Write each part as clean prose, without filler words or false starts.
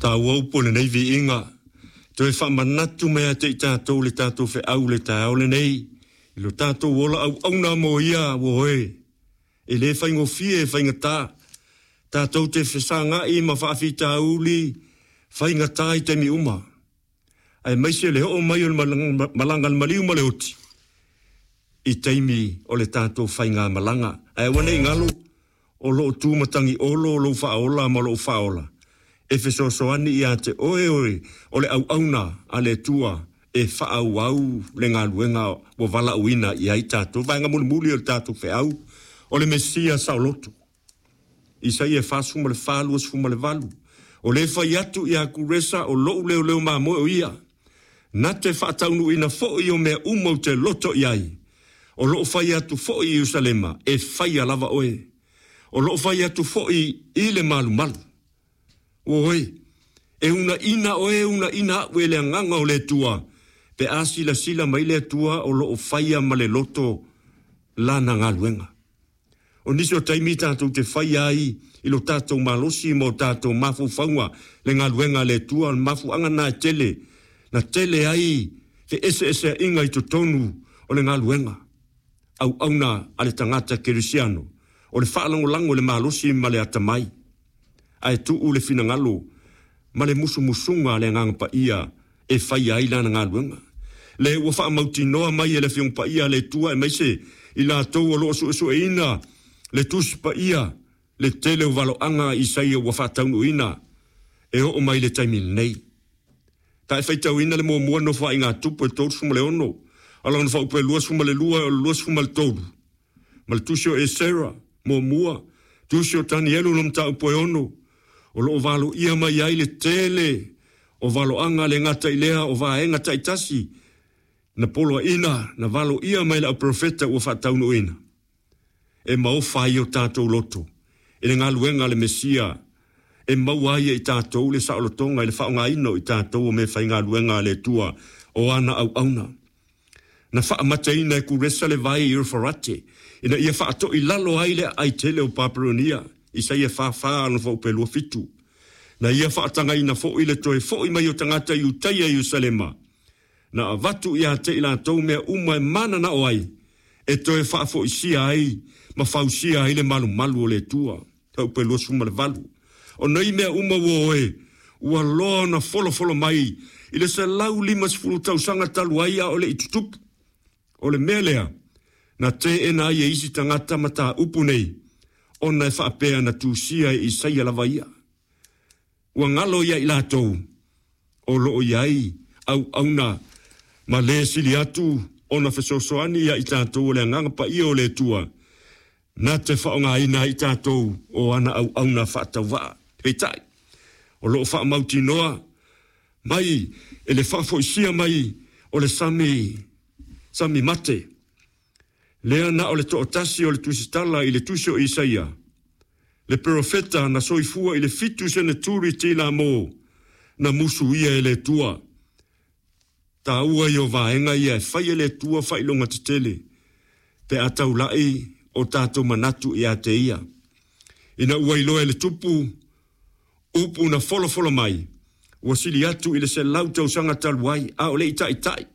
Ta wau pole nei vi inga. Toi wha manatu mea te i tātou le tātou whi au le tā au le nei. I lo tātou wola au auna mo ia wo hoe. E le whaingo fie e whainga tā. Tātou te whisanga i ma whaafi tā uli. Whainga tā i te mi uma. Ai maise le ho mai o le malanga le maliu ma le oti. I teimi o le tātou whainga malanga. Ai wane i ngalo. O lo tūmatangi olo lo whaola ma lo whaola. E wheso soani i a te oe oe o le au auna a le tua e whaau au le ngā luenga o wala uina i ai tātou. Vaenga muli muli o le tātou wheau o le mesia saoloto. I sai e whasuma le whalua sfuma le valu. O le whai atu i a kuresa o lou leo leo mā moe o ia. Na te whaataunu ina fo i o mea umau te loto i ai. O loo whai atu fo i Iusalema e whai alava oe. O loo whai atu fo i le malu malu. Oi, e una ina ue le nganga o le tua, pe asila sila mai le tua o lo o whaia ma le loto lana ngā luenga. O nisi o taimi tātou te whaia ai, i lo tātou malosi mo tātou mafu whaunga le ngā luenga le tua, mafu anga na tele ai, te ese inga i to tonu o le ngā luenga. Au auna ale tangata kerisiano, o le whaalango lango le malosi ma le atamai. Ai tu le fina ngalo, ma le musunga le nganga pa ia e whai aila na ngā luenga. Le ua wha mauti noa mai e le fiong pa ia le tua e maise i la tau o loo su e ina le tusi pa ia le tele o valo anga i sai ua wha taunu ina e o mai le taimil nei. Ta e whai tau ina le mua no wha i ngā tupu e tōru suma le ono, ala ngā wha upe lua suma le lua o lua suma le tōru. Ma le tusi o e sera, mua, tusi o tani elu nom ta upe ono, o lo valo ia mai ai le tele, o valo anga le ngata i lea, o vaenga taitasi, na polo ina, na valo ia mai la profeta ua whataunu ina. E mau whai o tātou loto, e le ngā luenga le mesia, e mau ai i tātou le saolotonga, e le whaonga ino i tātou o me whai ngā luenga le tua, o ana au auna. Na whaamata ina e kuresa le vai i Rufarate, ina ia whaato i lalo ai le ai tele o Paparonia, i sa ia whawha anu whau pelua fitu. Na ia whaatanga ina fo i le toe fo i mai o tangata i utaia i Usalema. Na avatu i a te ila tau mea umai mana na oai. E toe whaafo i sia ai, ma whau sia ai le malu malu o le tua. Tau pelua suma le valu. O nei mea uma woe, ua loa na folo mai, i le sa lau limas fulu tau sanga talu aia o le itutupu. O le mea lea, na te ena ai e isi tangata mata upu nei. Ona e whaapea na tūsia i saia lava ia. Ua ngalo ia i lātou, o loo iai, au auna, ma le sili atu, ona whesosoani ia i tātou le nganga pa ia o le tua. Nā te whaonga ina i tātou, o ana au auna whaatau waa. Hei tai, o loo wha mauti noa, mai, e le whafo isia mai, o le sami mate. Lea na o le tootasi o le tusitala i le tusi o Isaia. Le profeta na soifua i le fitu se ne turi tila mo na musu ia e le tua. Ta ua i o vaenga ia e whai e le tua whailonga te tele. Pe atau lai o tātou manatu i a te ia. Ina ua i loa e le tupu, upu na folo mai. Ua sili atu i le se lautau sanga taluai, a o le itai.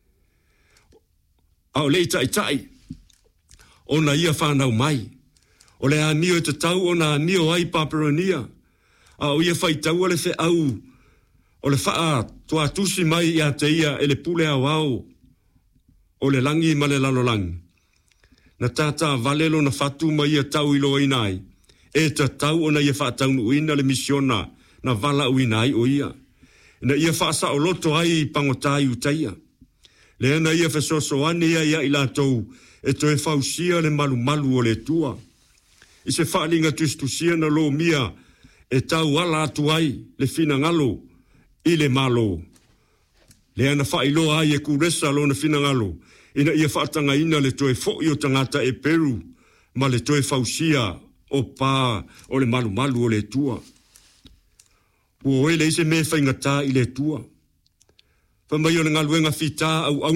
A o le itai. Ona ia whanau mai. O le amio e te tau o na amio ai Paparonia. A o ia whai tau o le whe au. O le whaa toa tusi mai i a te ia e le pule au au. O le langi ma le lalolangi. Na tata valelo na fatu mai ia tau ilo inai. E te tau o na ia whaataunu uina le misiona na vala uinai o ia. Na ia whaasa o loto ai pangotai utaia. Le ana ia whesoso ane ia i lātou. E toe whausia le malu o le tua. I se whaalinga tustusia na lo mia e tau ala atu ai le fina ngalo i le malo. Le ana whailo ai e kuresa lo na fina ngalo. Ina ia whaatanga ina le toe fo'i o tangata e Peru ma le toe whausia o pā o le malu o le tua. Ua oe le ise me whaingata i le tua. Whamai o le ngaluenga fita au